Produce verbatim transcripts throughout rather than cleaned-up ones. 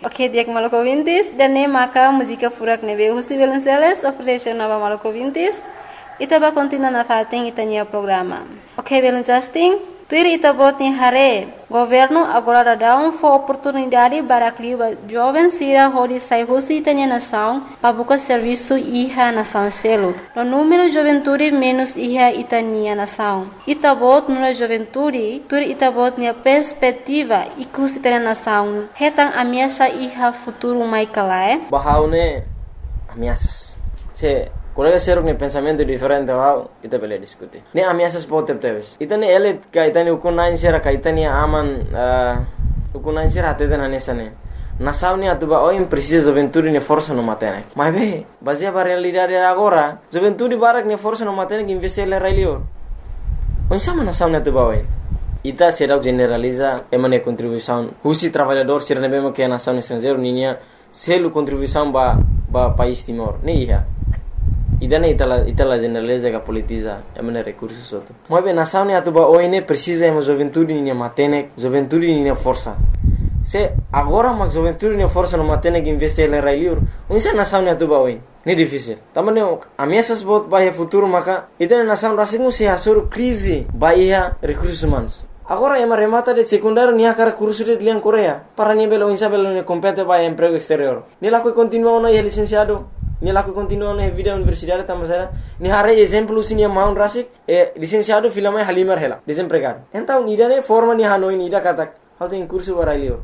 Ok, dia Maluku Vintis, dan ne maka música furak nebe Husi Belenceles, operation nova Maluku Vintis, itaba continua na fating itania programa. Ok, Belencasting, tuir itabot ni hare, governo agora dá um for oportunidade para clima jovem sira hodi sai Husi itania nação, para buscar serviço iha nação selo. No número juventude menos iha itania nação. Itabot no juventude, tuir itabot ni perspectiva ikus itania nação. Hetang ameaça iha futuro mai kalae. Bahaune ameaças. Se colega seruk ni pensamento diferente bahau ita bele diskuti. Ne ameaças pote teves. Itani ele ka itani ukunain sera ka itani aman ukunain sera atete na nesane. Nação ni atuba oi precisa juventude ni força no matene. Mas be, baseia para realidade agora, juventude barak ni força no matene que investir le railio. Onde chama nação ni atuba oi? Ita será generaliza emane contribuição. Husi trabalhador ser nebemo que a nação estrangeiro ninya selo contribuição ba ba país Timor. Ni ia. Idane itala itala generaliza que politiza emane recursos outro. Mas bem nação ni atuba oi ne precisa ema juventude ni matene, juventude ni força. Se agora mas juventude ni força no matene que investir le railio. Onde nação ni atuba oi? Ni difícil. Também ameaças bot ba futuro maka itane nação rasingu se asur crise ba ia recursos humanos. Agora ema remata de secundário ni akara curso de lian Coreia para ni belo insa belo ni compete ba emprego exterior. Ni la que continua na licenciado, ni la que continua na vida universidade tamasera, ni hare exemplo sini maun rasik e licenciado filama halimar hela, desempregado. Então ni dane forma ni hanoi ni da katak, how tem curso para elior.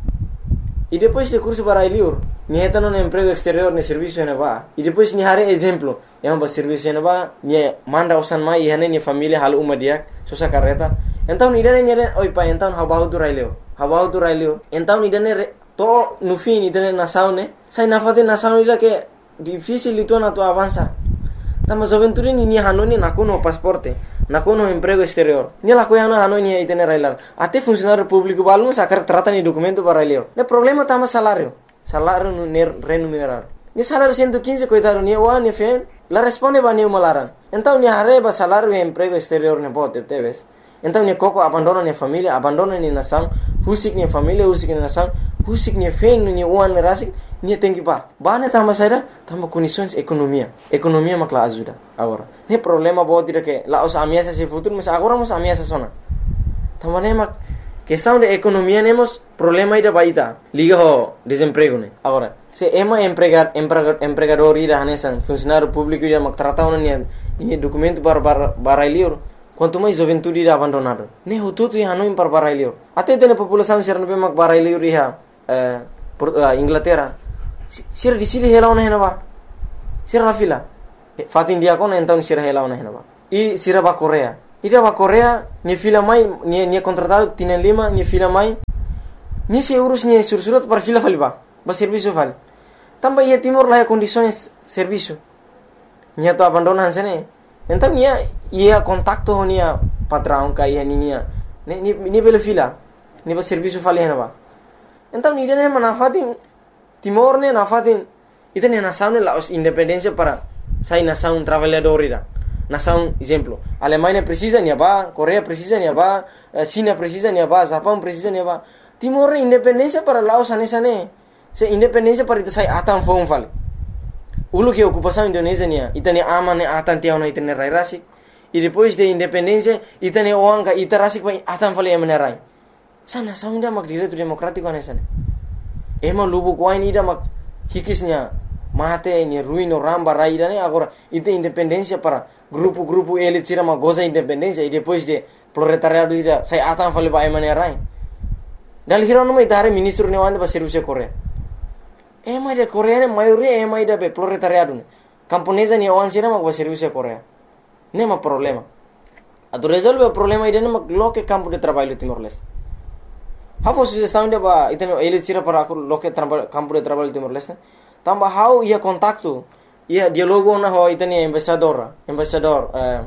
E depois de curso para elior, ni hetano na emprego exterior ni serviço na ba. E depois ni hare exemplo, yang ba serviço na ba, ni manda usan mai hane ni família halu umadiak, sosa carreta. Então nidane nidane oi pa então habahu tu raileo habahu tu raileo então nidane to nufi nidane nação ne sai nafate nação ida que difícil itu na tu avança tama juventude ni ni hanoni nakuno pasporte nakuno emprego exterior ni la coisa na hanoni itene railar até funcionário público balmo sacar trata ni documento para raileo ne problema tama salário salário no remunerado ni salário cento e quinze coitado ni wa ni fen la responde ba ni malaran então ni hareba salário e emprego exterior ne bote teves. Então ni koko abandona ni família, abandona ni nação, husik ni família, husik ni nação, husik ni feng ni uan ni rasik, ni tem que ba. Ba ne tama saida, tama condições economia. Economia makla ajuda agora. Ne problema bo tira que la os ameaças se futuro, mas agora mos ameaças sona. Tama ne mak questão de economia nemos problema ida baita. Liga ho desemprego ne. Agora, se ema empregar empregador ida hanesan funcionário público ida mak trata ona ni ni documento bar bar barailior. Quanto mais juventude irá abandonado. Ne hututu ia não impar barailio. Até tem a população ser não mak barailio iha Inglaterra. Sira di sili hela ona henaba. Sira la fila. Fatin dia kona então sira hela ona henaba. I sira ba Coreia. Ida ba Coreia ni fila mai ni ni contratado tienen lima ni fila mai. Ni se urus ni sursurat para fila faliba. Ba serviço fal. Tamba ia Timor lá condições serviço. Nya to abandona hansene. Então nia ia contacto nia patrão ka ia nia ni ni ni bela fila ni ba serviço fale na ba. Então ni dene manafatin Timor ne nafatin itene nação la os independência para sai nação trabalhador ira. Nação exemplo, Alemanha precisa nia ba, Coreia precisa nia ba, China precisa nia ba, Japão precisa nia ba. Timor independência para Laos anesane. Se independência para ita sai atan fon fale. Ulu que ocupação Indonésia nia, itane aman ne atan tiau na itane rai rasik. E depois de independência, itane oanga ita rasik pa atan fale emane rai. Sana saunda mak direito democrático anesane. Ema lubu kwain ida mak hikisnya mate ni ruino ramba rai ida ne agora ita independência para grupo-grupo elit sira mak goza independência e depois de proletariado ida sai atan fale pa emane rai. Dal hirono mai tare ministro ne wanda ba serviço Coreia. Ema ida Coreia ne maioria ema ida be proletariado ne. Camponesa ni awan sira mak ba serviço Coreia. Nema problema. Ado resolve o problema ida ne mak loke campo de trabalho Timor-Leste. Hafo sugestão de ba itano elit sira para loke campo de trabalho Timor-Leste. Tamba how ia contacto, ia dialogo na ho itani embaixador, embaixador eh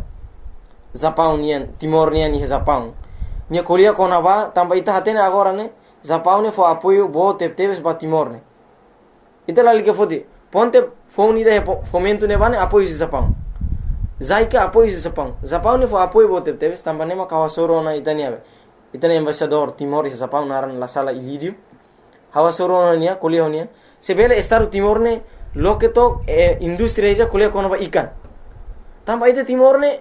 Japão nian Timor nian ni Japão. Nia Coreia kona ba tamba ita hatene agora ne Japão ne fo apoio bo tepteves ba Timor ne. Ita la liga fodi ponte phone ida fomento ne bane apoio de Japão. Zaika apoio de Japão. Japão ne fo apoio bo tepteves tamba ne ma kawasoro na itania. Itani embaixador Timor e Japão naran la sala Ilídio. hawa soro nia kuliah nia sebele Estado Timor ne loke to eh, industri aja kuliah kono ba ikan tamba ite Timor ne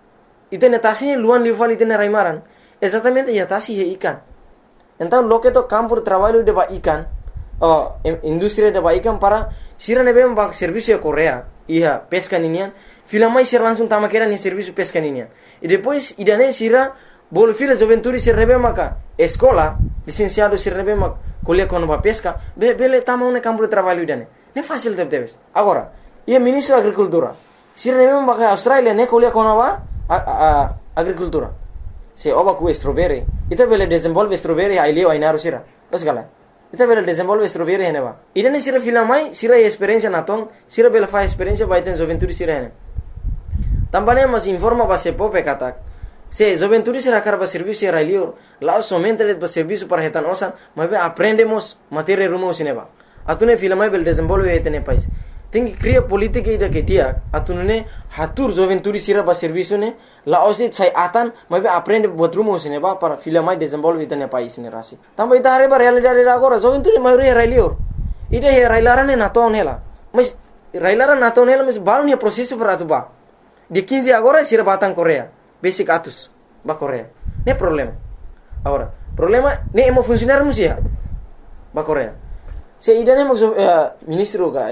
ite netasi luan lival ite ne raimaran exatamente ya tasi he ikan então loke to campo de trabalho de ba ikan oh industri de ba ikan para sira ne bem ba serviço Korea iya pesca ninian fila mai sira langsung tama kera ni serviço pesca ninian e depois idane sira bol fila juventude sira rebe maka escola licenciado sira rebe mak kuliah kono ba pesca be bele tama un campo de trabalho idane ne fácil tep tebes agora ia ministro agricultura sira rebe maka Australia ne kuliah kono ba a, a, agricultura se oba ku strawberry ita bele desenvolve strawberry ai leo ai naru sira osgala ita bele desenvolve strawberry hene ba idane sira fila mai sira experiência natong sira bele fa experiência ba iten juventude sira hene tambane mas informa ba se pope katak se juventude sira karba serviço era lior lá somente de serviço para retan osan mas aprendemos matéria rumo sineba atune fila mai bele desenvolve etene país tem que criar política ida que dia atune hatur juventude sira ba serviço ne la osit sai atan mas aprende botrumo sineba para fila mai desenvolve etene país ne rasi tamba ita hare ba realidade agora juventude mai era lior ida he railarane naton hela mas railaran naton hela mas balon he processo para atuba de quinze agora sira batang Korea basic atus ba Korea ne problema agora problema ne emo funcionar musia ba Korea se ida ne mo uh, ministro ga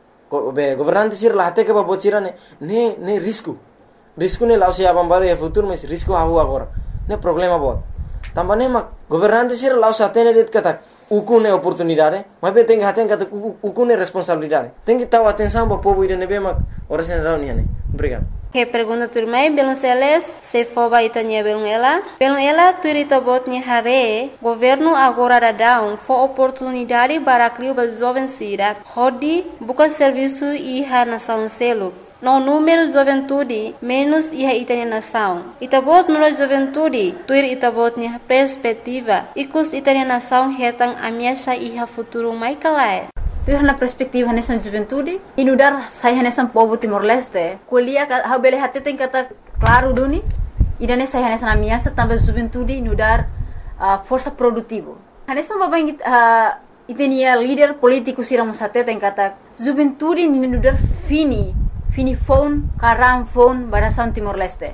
Ko be governante sir la hate ke ba bocira ne ne ne risco risco ne la sia bambare e futuro mes risco hawo agora ne problema bot tambane ma governante sir la sa tene det kata ukune oportunidade ma be tem haten kata ukune responsabilidade tem que taw atenção ba povo ide ne be ma ora sen rauni ne obrigado. Que pergunta turmai belum seles se foba itanya belum ela belum ela turita botnya hare governo agora dadão fo oportunidade para criar ba jovem sira hodi buka serviço iha nação selo no número juventude menos iha itanya nação itabot no juventude tuir itabotnya perspectiva ikus itanya nação hetang amiasha iha futuro mai kalai tuir na perspektiva nessa juventude inudar sai nessa povo Timor-Leste kuliah ha bele hati tem kata claro duni idane sai nessa amiasa também juventude inudar uh, força produtivo nessa babang uh, itenia líder político siramos hati tem kata juventude inudar fini fini phone karam phone barasan Timor-Leste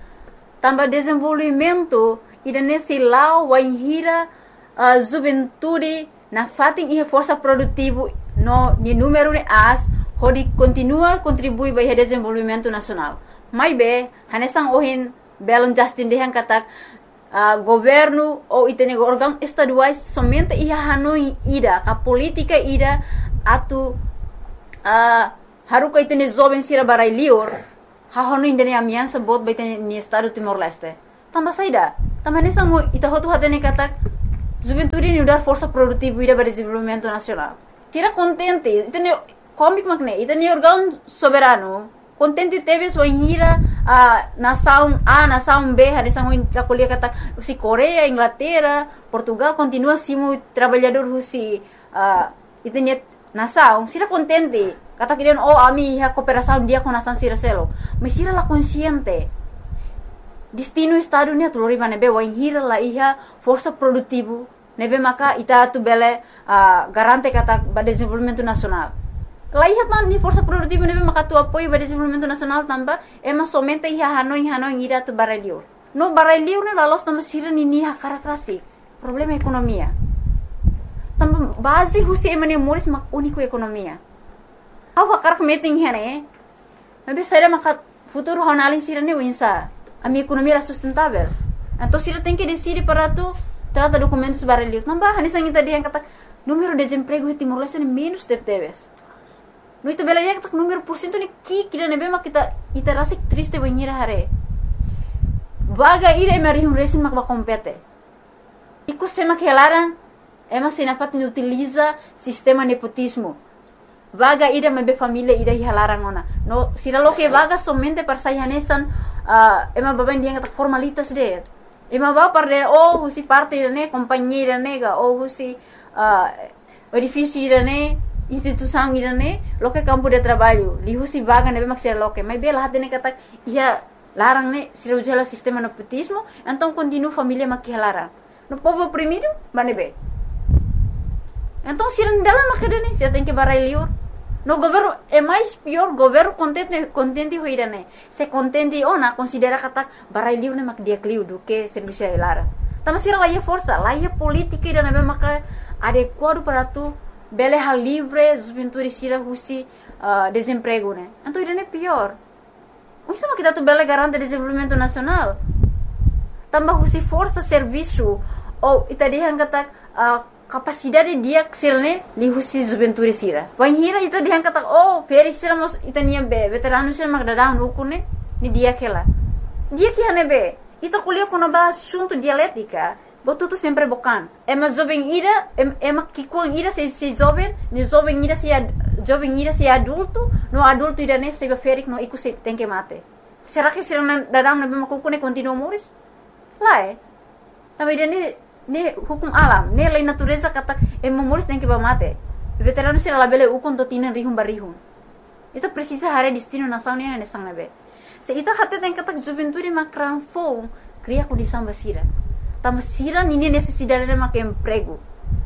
também desenvolvimento idane silau waihira uh, juventude na fating iha força produtivo no ni número ne as hodi continua contribui para o desenvolvimento nacional mai be hanesang ohin belon justin dehan katak uh, governo ou itene órgão estaduais somente iha hanoi ida ka política ida atu uh, haru ka itene jovem sira barai lior ha hanoi indene amiança bot ba itene ni estado Timor-Leste tamba saida tamba hanesang mo ita hotu hatene katak juventude ni dar força produtiva ida para desenvolvimento nacional tira contente itene comic makne itene órgão soberano contente teve sua hira a nação A nação B hanesang ho kuliah kata si Korea Inglaterra Portugal continua simo trabalhador husi uh, itene nação sira contente kata kirian oh ami ha cooperação dia com nação sira selo mas sira la consciente destino estado ni atulori bane be wa hira la iha força produtivo nebe maka ita tu bele uh, garante kata ba desenvolvimento nacional la iha tan ni força produtivo nebe maka tu apoio ba desenvolvimento nacional tamba ema somente iha hanoi hanoi ira tu baralior no baralior ne la los tamba sira ni ni ha karakterasi problema ekonomia tamba base husi emane moris mak único ekonomia awa karak meeting hene nebe saira maka futuro honalin sira ne winsa a minha economia era sustentável então sira tem que decidir para tu trata documentos baralhos tambah hanisang ita dia yang kata número de desemprego di Timor-Leste menos de teves no itu bela yang kata número porcento ni ki kira nebe mak kita ita rasik triste banhira hare vaga ira emari um resin mak ba compete iku sema kelaran ema sinafat ni utiliza sistema nepotismo vaga ida mebe família ida hilarang ona no sira lo que vaga somente para sai hanesan uh, ema baben dia kata formalitas de ema ba parde oh husi parte ne companhia nega oh husi uh, edifício ne instituição ne lo que campo de trabalho li husi vaga nebe mak sira lo que mai bela hatene kata ia larang ne sira ujala sistema nepotismo então continua família mak hilarang no povo oprimido manebe Então, se ele dalam makadani, se tem que barai liur. No governo é mais pior, governo contente contente hoida né. Se contente ona considera kata barai liur né mak dia kliu do que serviço lara. Tama sira lá é força, lá é política ida né maka adequado para tu bele hal livre, juventude sira husi uh, desemprego né. Então ida né pior. O sama kita tu bele garante desenvolvimento nacional. Tambah husi força serviço ou ita dia kata uh, capacidade dia ksilne li husi juventude sira. Wan hira ita dia kata oh feri sira mos ita nia be veterano sira mak dadang ukune ni dia kela. Dia que hane be ita kuliah kono ba assunto dialética. Botu tu sempre bokan. Ema jovem ira ema kikuang ira se se jovem, ni jovem ira se jovem ira se adulto, no adulto ira ne se ferik no iku se tem que mate. Será que sira dadang na be makukune continua moris? Lá é. Também dia ni ni hukum alam, ni lei natureza kata ema moris tem que ba mate. Veterano sira labele ukon to tinan rihum barihum. Ita precisa hare destino nação ni ne sang nabe. Se ita hate tem kata juventude makran fong cria condição basira. Tama sira nini necessidade de mak emprego.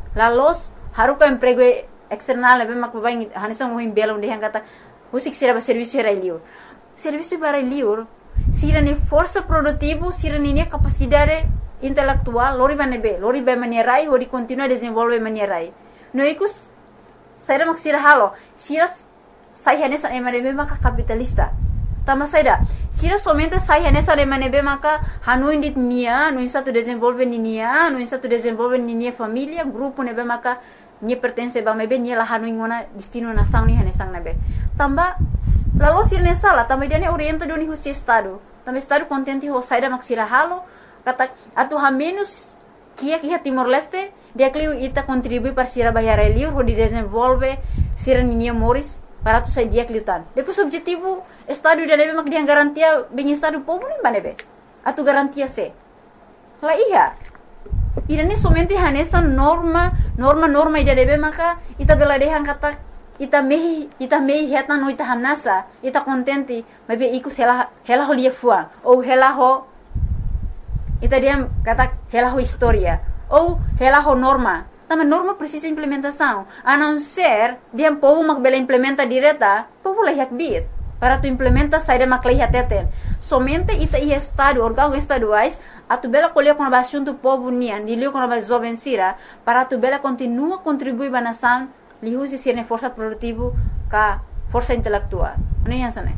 Lalos haruka emprego external be mak babai hanisang mohim belom de kata husik sira ba serviço era liur. Serviço para liur sira ni força produtivo, sira nini capacidade intelectual, lori ba nebe, lori ba manierai, ori continua desenvolve manierai. No ikus saira mak sira halo, sira sai hanesa emanebe maka capitalista. Tama saida, sira somente sai hanesa emanebe maka hanu indit nia, no insa tu desenvolve nia, no insa tu desenvolve nia família, grupo nebe maka nia pertence ba mebe nia la hanu ingona destino nação ni hanesang nebe. Tamba lalu sira ne sala, tamba dia ne orienta do ni husi estado. Tamba estado contente ho saida mak sira halo, kata atu ha menos kia kia Timor Leste, dia kliu ita contribui para sira bayar liur ho di desenvolve sira nia moris para tu sai dia kliutan. Depois objetivo estado dia nebe mak dia garantia bem estado povo nem banebe. Atu garantia se. La iya. Ida ne somente hanesa norma, norma norma ida nebe maka ita bela dehan kata ita mehi ita mehi heta no ita hanasa, ita contente, mabe ikus hela hela ho lia fuang ou hela ho ita dia kata hela ho historia ou hela ho norma. Também norma precisa implementação. A não ser dia povo mak bela implementa direta, povo lah yak bit. Para tu implementa saída mak lah teten. Somente ita i estado, órgão estaduais, a tu bela colher com a assunto povo nian, di liu com a jovem sira, para tu bela continua contribuir ba nação, li husi sirne força produtivo ka força intelectual. Ano yan sana?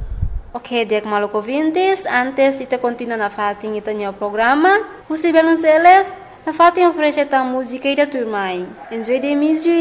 Ok, diak maluk ouvintes, antes ita continua na fating ita niya programa, husi Belonceles, na fating oferece ta música ida turmai. Enjoy the music.